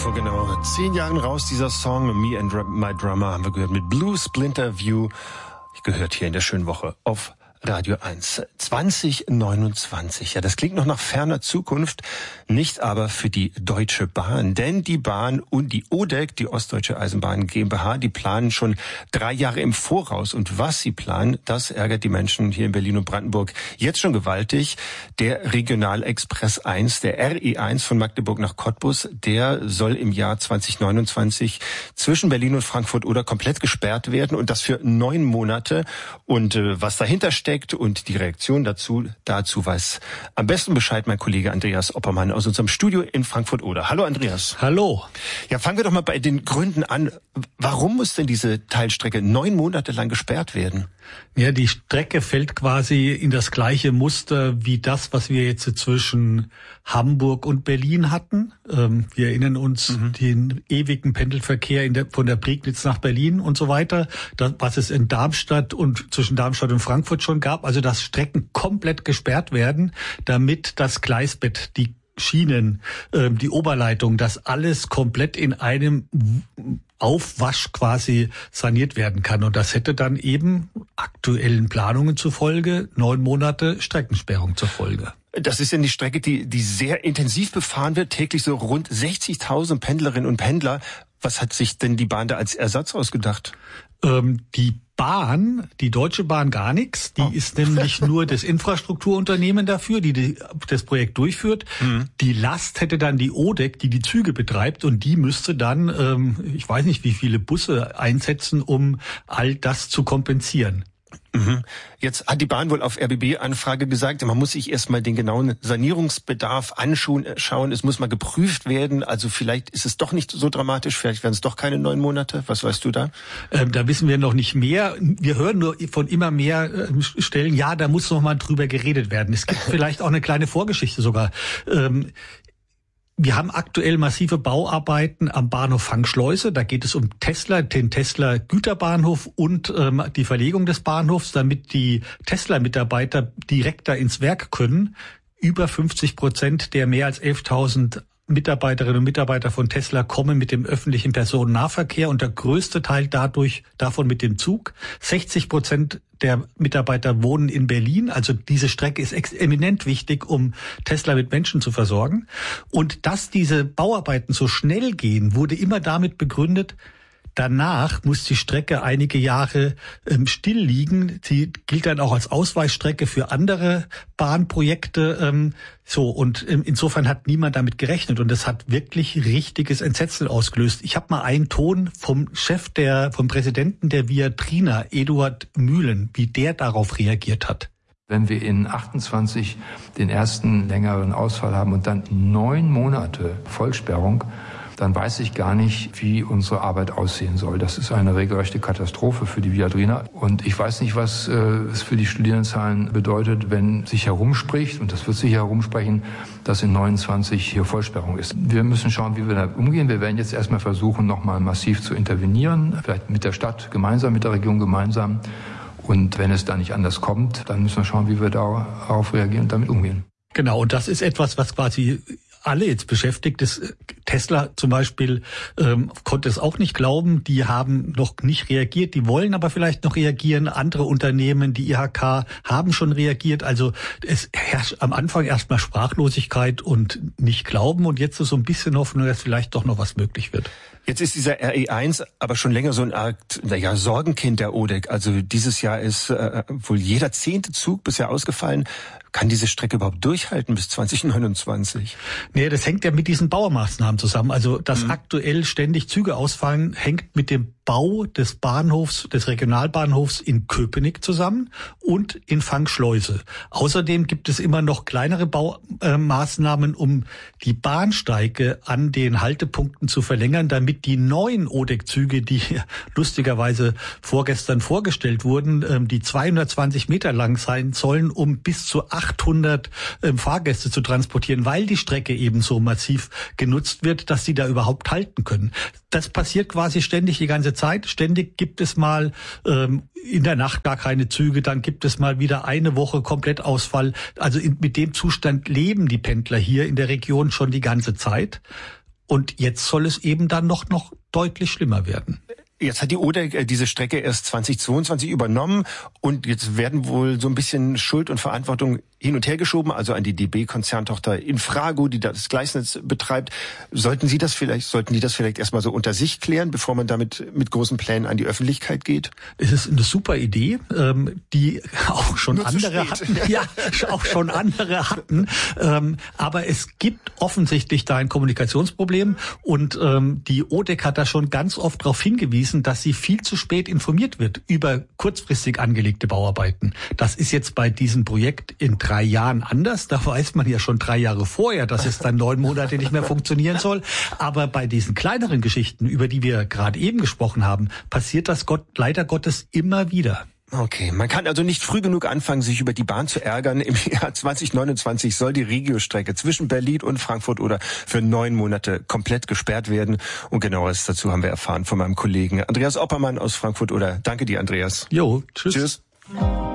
Vor genau 10 Jahren raus, dieser Song Me and My Drummer haben wir gehört mit Blue Splinter View. Gehört hier in der schönen Woche auf Radio 1. 2029. Ja, das klingt noch nach ferner Zukunft, nicht aber für die Deutsche Bahn. Denn die Bahn und die ODEG, die Ostdeutsche Eisenbahn GmbH, die planen schon 3 Jahre im Voraus. Und was sie planen, das ärgert die Menschen hier in Berlin und Brandenburg jetzt schon gewaltig. Der Regionalexpress 1, der RE1 von Magdeburg nach Cottbus, der soll im Jahr 2029 zwischen Berlin und Frankfurt oder komplett gesperrt werden. Und das für 9 Monate. Und was dahinter steckt, und die Reaktion dazu weiß am besten Bescheid mein Kollege Andreas Oppermann aus unserem Studio in Frankfurt-Oder. Hallo Andreas. Hallo. Ja, fangen wir doch mal bei den Gründen an. Warum muss denn diese Teilstrecke 9 Monate lang gesperrt werden? Ja, die Strecke fällt quasi in das gleiche Muster wie das, was wir jetzt zwischen Hamburg und Berlin hatten. Wir erinnern uns den ewigen Pendelverkehr von der Prignitz nach Berlin und so weiter, was es in Darmstadt und zwischen Darmstadt und Frankfurt schon gab. Also dass Strecken komplett gesperrt werden, damit das Gleisbett, die Schienen, die Oberleitung, das alles komplett in einem Aufwasch quasi saniert werden kann. Und das hätte dann eben aktuellen Planungen zufolge 9 Monate Streckensperrung zur Folge. Das ist ja die Strecke, die sehr intensiv befahren wird, täglich so rund 60.000 Pendlerinnen und Pendler. Was hat sich denn die Bahn da als Ersatz ausgedacht? Die Deutsche Bahn gar nichts. Die ist nämlich nur das Infrastrukturunternehmen dafür, die das Projekt durchführt. Die Last hätte dann die ODEG, die Züge betreibt, und die müsste dann, ich weiß nicht, wie viele Busse einsetzen, um all das zu kompensieren. Jetzt hat die Bahn wohl auf RBB-Anfrage gesagt, man muss sich erstmal den genauen Sanierungsbedarf anschauen. Es muss mal geprüft werden. Also vielleicht ist es doch nicht so dramatisch. Vielleicht werden es doch keine 9 Monate. Was weißt du da? Da wissen wir noch nicht mehr. Wir hören nur von immer mehr Stellen, ja, da muss noch mal drüber geredet werden. Es gibt vielleicht auch eine kleine Vorgeschichte sogar. Wir haben aktuell massive Bauarbeiten am Bahnhof Fangschleuse. Da geht es um den Tesla Güterbahnhof und die Verlegung des Bahnhofs, damit die Tesla-Mitarbeiter direkt da ins Werk können. Über 50% der mehr als 11.000 Mitarbeiterinnen und Mitarbeiter von Tesla kommen mit dem öffentlichen Personennahverkehr und der größte Teil davon mit dem Zug. 60% der Mitarbeiter wohnen in Berlin. Also diese Strecke ist eminent wichtig, um Tesla mit Menschen zu versorgen. Und dass diese Bauarbeiten so schnell gehen, wurde immer damit begründet, danach muss die Strecke einige Jahre still liegen. Sie gilt dann auch als Ausweichstrecke für andere Bahnprojekte. Und insofern hat niemand damit gerechnet. Und das hat wirklich richtiges Entsetzen ausgelöst. Ich habe mal einen Ton vom Präsidenten der Viatrina, Eduard Mühlen, wie der darauf reagiert hat. Wenn wir in 28 den ersten längeren Ausfall haben und dann 9 Monate Vollsperrung, dann weiß ich gar nicht, wie unsere Arbeit aussehen soll. Das ist eine regelrechte Katastrophe für die Viadrina. Und ich weiß nicht, was es für die Studierendenzahlen bedeutet, wenn sich herumspricht, und das wird sich herumsprechen, dass in 29 hier Vollsperrung ist. Wir müssen schauen, wie wir damit umgehen. Wir werden jetzt erstmal versuchen, nochmal massiv zu intervenieren, vielleicht mit der Stadt gemeinsam, mit der Region gemeinsam. Und wenn es da nicht anders kommt, dann müssen wir schauen, wie wir darauf reagieren und damit umgehen. Genau, und das ist etwas, was quasi alle jetzt beschäftigt ist. Tesla zum Beispiel konnte es auch nicht glauben. Die haben noch nicht reagiert. Die wollen aber vielleicht noch reagieren. Andere Unternehmen, die IHK, haben schon reagiert. Also es herrscht am Anfang erstmal Sprachlosigkeit und nicht Glauben. Und jetzt ist so ein bisschen Hoffnung, dass vielleicht doch noch was möglich wird. Jetzt ist dieser RE1 aber schon länger so eine Art, Sorgenkind der ODEG. Also dieses Jahr ist wohl jeder 10. Zug bisher ausgefallen. Kann diese Strecke überhaupt durchhalten bis 2029? Nee, das hängt ja mit diesen Baumaßnahmen zusammen. Also, dass aktuell ständig Züge ausfallen, hängt mit dem Bau des Bahnhofs, des Regionalbahnhofs in Köpenick zusammen und in Fangschleuse. Außerdem gibt es immer noch kleinere Baumaßnahmen, um die Bahnsteige an den Haltepunkten zu verlängern, damit die neuen ODEG-Züge, die lustigerweise vorgestern vorgestellt wurden, die 220 Meter lang sein sollen, um bis zu 800 Fahrgäste zu transportieren, weil die Strecke eben so massiv genutzt wird, dass sie da überhaupt halten können. Das passiert quasi ständig die ganze Zeit. Ständig gibt es mal in der Nacht gar keine Züge, dann gibt es mal wieder eine Woche Komplettausfall. Also mit dem Zustand leben die Pendler hier in der Region schon die ganze Zeit. Und jetzt soll es eben dann noch deutlich schlimmer werden. Jetzt hat die Oder diese Strecke erst 2022 übernommen und jetzt werden wohl so ein bisschen Schuld und Verantwortung hin und her geschoben, also an die DB-Konzerntochter Infrago, die das Gleisnetz betreibt. Sollten die das vielleicht erstmal so unter sich klären, bevor man damit mit großen Plänen an die Öffentlichkeit geht? Es ist eine super Idee, die auch schon andere hatten. Ja, auch schon andere hatten. Aber es gibt offensichtlich da ein Kommunikationsproblem und die ODEC hat da schon ganz oft darauf hingewiesen, dass sie viel zu spät informiert wird über kurzfristig angelegte Bauarbeiten. Das ist jetzt bei diesem Projekt in 3 Jahren anders. Da weiß man ja schon 3 Jahre vorher, dass es dann 9 Monate nicht mehr funktionieren soll. Aber bei diesen kleineren Geschichten, über die wir gerade eben gesprochen haben, passiert das leider Gottes immer wieder. Okay, man kann also nicht früh genug anfangen, sich über die Bahn zu ärgern. Im Jahr 2029 soll die Regiostrecke zwischen Berlin und Frankfurt oder für 9 Monate komplett gesperrt werden. Und Genaueres dazu haben wir erfahren von meinem Kollegen Andreas Oppermann aus Frankfurt oder. Danke dir, Andreas. Jo, tschüss. Tschüss.